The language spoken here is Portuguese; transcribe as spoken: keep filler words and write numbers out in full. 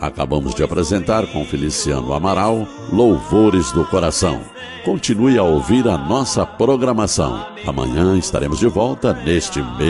Acabamos de apresentar com Feliciano Amaral, Louvores do Coração. Continue a ouvir a nossa programação. Amanhã estaremos de volta neste mesmo